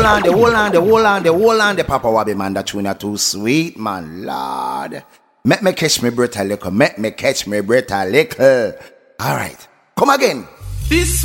the Papa Wabby man, that tune too sweet, man, Lord. Make me catch me breath a little, Alright, come again. This